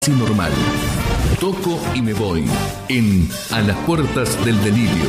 Casi normal. Toco y me voy en A las puertas del delirio.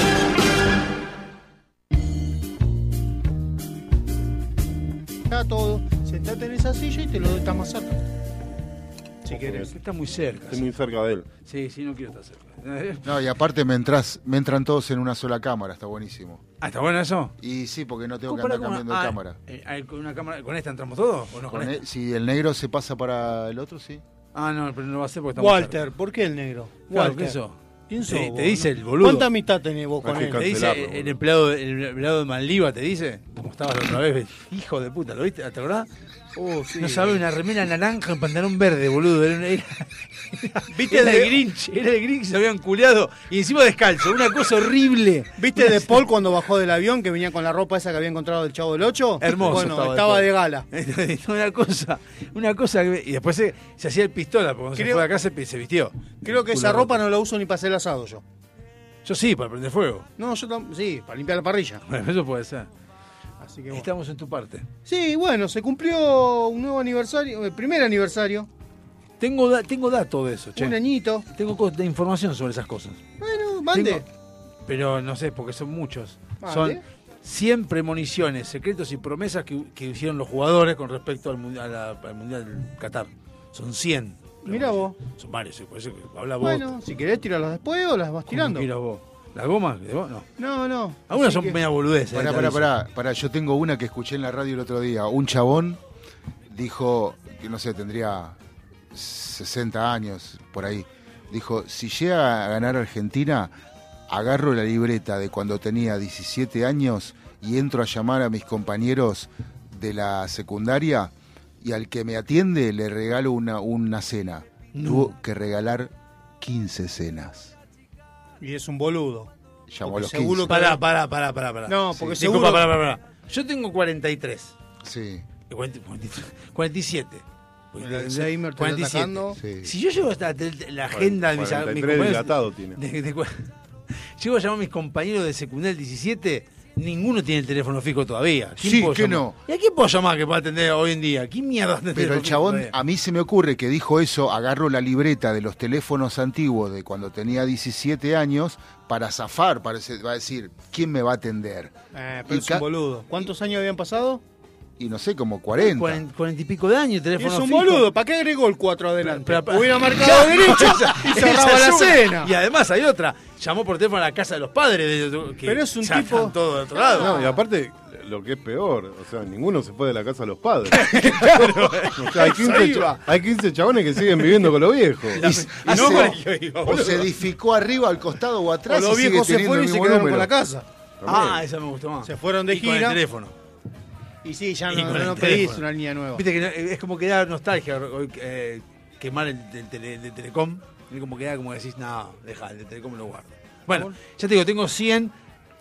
Está todo, sentate en esa silla y te lo doy más cerca. Si querés. Está muy cerca. Estoy muy cerca de él. Sí, no quiero estar cerca. No, y aparte me entran todos en una sola cámara, está buenísimo. Ah, ¿está bueno eso? Y sí, porque no tengo que Compará andar cambiando de cámara. ¿Con una cámara? ¿Con esta entramos todos? ¿O no con esta? Si el negro se pasa para el otro, sí. Ah, no, pero no va a ser porque estamos Walter, cerca. ¿por qué el negro? Claro, Walter. ¿qué sos? ¿Quién sos vos? Te dice el boludo. ¿Cuánta amistad tenés vos con Hay él? que Te dice cancelarlo, el empleado de Manliva, te dice, como estabas la otra vez, hijo de puta, ¿lo viste? ¿Te acordás? Sí. No sabés, una remera naranja, un pantalón verde, boludo. ¿Viste Era de- el Grinch, se habían culeado y encima descalzo, una cosa horrible. ¿Viste de Paul cuando bajó del avión que venía con la ropa esa que había encontrado del Chavo del 8? Hermoso Bueno, estaba estaba de de gala. una cosa que, y después se hacía el pistola, porque cuando se Creo- fue a casa se vistió. Creo que Culo esa ropa roto. no la uso ni para hacer el asado yo. Yo sí, para prender fuego. No, sí, para limpiar la parrilla. Bueno, eso puede ser. Así que bueno. Estamos en tu parte. Sí, bueno, se cumplió un nuevo aniversario, el primer aniversario, Tengo datos de eso, che. un añito. Tengo de información sobre esas cosas. Bueno, mande. Tengo- pero no sé, porque son muchos. Vale. Son 100 premoniciones, secretos y promesas que hicieron los jugadores con respecto al Mundial del Qatar. Son 100. Mirá vos. Son varios, sí, por eso que habla vos. Bueno, si querés tirarlas después o las vas ¿Cómo tirando. quieras vos? ¿Las gomas? ¿De vos? No. No. Algunas Así son que- media boludeces. Pará, yo tengo una que escuché en la radio el otro día. Un chabón dijo, que no sé, tendría 60 años, por ahí. Dijo, si llega a ganar Argentina, agarro la libreta de cuando tenía 17 años y entro a llamar a mis compañeros de la secundaria y al que me atiende le regalo una cena. Tuvo que regalar 15 cenas. Y es un boludo. Llamó Porque a los seguro 15. Pará. No, porque Sí, seguro... disculpa, pará. Yo tengo 43. Sí, 47. El Alzheimer te está atacando. sí. Si yo llego hasta la agenda de mis 43 dilatado tiene. Llego a llamar a mis compañeros de secundaria del 17, ninguno tiene el teléfono fijo todavía. ¿Quién Sí, puedo que llamar? no. ¿Y a quién puedo llamar que pueda atender hoy en día? ¿Quién mierda atende Pero el teléfono fijo chabón, todavía? a mí se me ocurre que dijo eso, agarró la libreta de los teléfonos antiguos de cuando tenía 17 años para zafar, va a decir, ¿quién me va a atender? Pero Y es un boludo. ¿Cuántos años habían pasado? Y no sé, como 40. 40 y pico de años, Y teléfono es un fijo. boludo. ¿Para qué agregó el 4 adelante? Pero- Hubiera marcado derecho y Esa cerraba es la una. cena. Y además hay otra. Llamó por teléfono a la casa de los padres. Que Pero es un ya tipo- están todos de otro lado. No, y aparte, lo que es peor, o sea, ninguno se fue de la casa de los padres. O sea, hay 15 chabones que siguen viviendo con los viejos. Y no, se- colegio iba, o boludo. se edificó arriba, al costado o O atrás. los y sigue viejos se teniendo fueron y el se mismo quedaron número. con la casa. Ah, esa me gustó más. Se fueron de Y con el gira. teléfono. Y sí, ya Y no, con el no pedís teléfono. una línea nueva. Viste que es como que da nostalgia hoy, quemar el de Telecom. Es como que da como que decís, no, deja, el de Telecom lo guardo. Bueno, ya te digo, tengo 100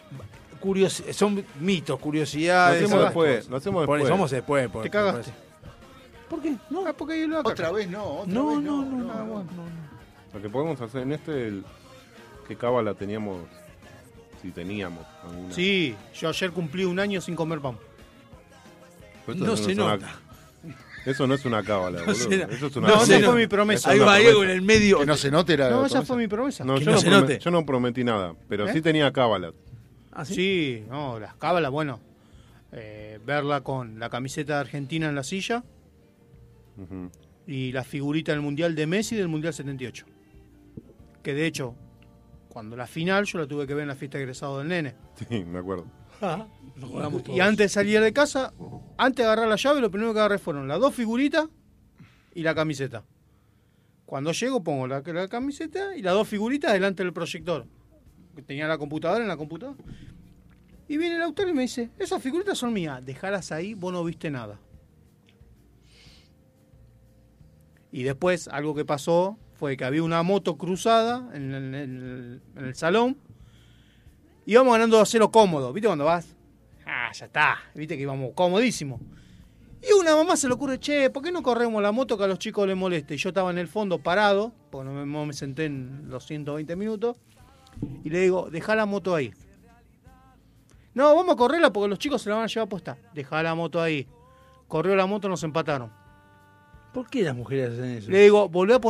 son mitos, Lo curiosidades. hacemos después. Lo hacemos Por después. eso vamos después. Te cagaste. ¿Por qué? No, Ah, porque ahí lo acá. Otra vez no, otra no, vez no, no. no, no. Lo que podemos hacer en ¿qué cábala teníamos? Si teníamos alguna. Sí, yo ayer cumplí un año sin comer pan. Pero esto No es se una- nota. Eso no es una cábala, boludo. se nota. Eso es una No, No, se esa nota. fue mi promesa. Hay una un Diego promesa. en el medio. Que no se note era No, la esa fue mi promesa. No, Que yo no no, se note. yo no prometí nada, pero ¿Eh? sí tenía cábala. ¿Ah, sí? Sí, no, las cábalas, bueno. Verla con la camiseta de Argentina en la silla Ujú. y la figurita del Mundial de Messi del Mundial 78. Que de hecho, cuando la final yo la tuve que ver en la fiesta de egresado del nene. Sí, me acuerdo. Nos jugamos todos. Y antes de salir de casa, antes de agarrar la llave, lo primero que agarré fueron las dos figuritas y la camiseta. Cuando llego pongo la camiseta y las dos figuritas delante del proyector. Que tenía la computadora en la computadora. Y viene el autor y me dice, esas figuritas son mías, dejalas ahí, vos no viste nada. Y después algo que pasó fue que había una moto cruzada en el salón. Íbamos ganando 2-0 cómodo, ¿viste cuando vas? Ah, ya está, viste que íbamos comodísimo. Y una mamá se le ocurre, che, ¿por qué no corremos la moto que a los chicos les moleste? Y yo estaba en el fondo parado, porque no me senté en los 120 minutos, y le digo, dejá la moto ahí. No, vamos a correrla porque los chicos se la van a llevar puesta. Dejá la moto ahí. Corrió la moto, nos empataron. ¿Por qué las mujeres hacen eso? Le digo, volvé a